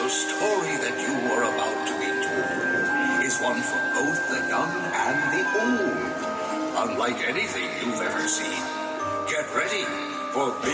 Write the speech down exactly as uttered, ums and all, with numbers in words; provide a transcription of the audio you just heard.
The story that you are about to be told is one for both the young and the old. Unlike anything you've ever seen. Get ready for